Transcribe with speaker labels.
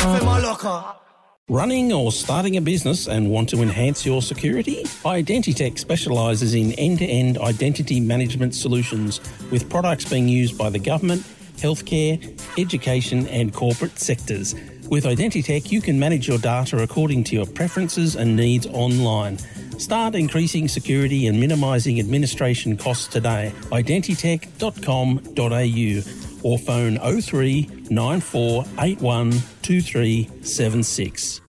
Speaker 1: stuff in my locker.
Speaker 2: Running or starting a business and want to enhance your security? Identitech specialises in end-to-end identity management solutions with products being used by the government, healthcare, education and corporate sectors. With Identitech, you can manage your data according to your preferences and needs online. Start increasing security and minimising administration costs today. Identitech.com.au or phone 03 9481 2376.